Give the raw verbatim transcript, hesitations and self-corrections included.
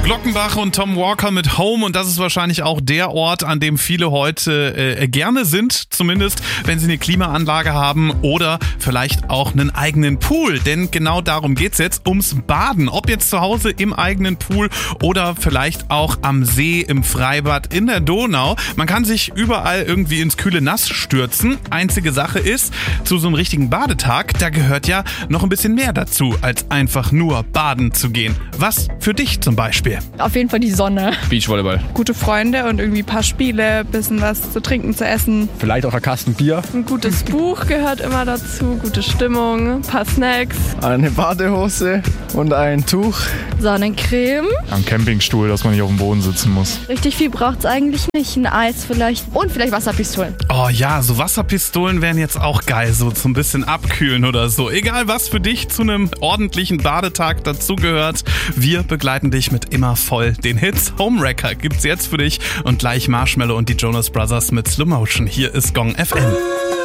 Glockenbach und Tom Walker mit Home, und das ist wahrscheinlich auch der Ort, an dem viele heute äh, gerne sind, zumindest wenn sie eine Klimaanlage haben oder vielleicht auch einen eigenen Pool, denn genau darum geht's jetzt, ums Baden. Ob jetzt zu Hause im eigenen Pool oder vielleicht auch am See, im Freibad, in der Donau. Man kann sich überall irgendwie ins kühle Nass stürzen. Einzige Sache ist, zu so einem richtigen Badetag, da gehört ja noch ein bisschen mehr dazu, als einfach nur baden zu gehen. Was für dich zum Beispiel? Auf jeden Fall die Sonne. Beachvolleyball. Gute Freunde und irgendwie ein paar Spiele, bisschen was zu trinken, zu essen. Vielleicht auch ein Kasten Bier. Ein gutes Buch gehört immer dazu, gute Stimmung, ein paar Snacks. Eine Badehose und ein Tuch. Sonnencreme. Am Campingstuhl, dass man nicht auf dem Boden sitzen muss. Richtig viel braucht es eigentlich nicht. Ein Eis vielleicht. Und vielleicht Wasserpistolen. Oh ja, so Wasserpistolen wären jetzt auch geil, so zum bisschen abkühlen oder so. Egal, was für dich zu einem ordentlichen Badetag dazugehört, wir begleiten dich mit immer voll den Hits. Homewrecker gibt's jetzt für dich und gleich Marshmello und die Jonas Brothers mit Slow Motion. Hier ist Gong F M.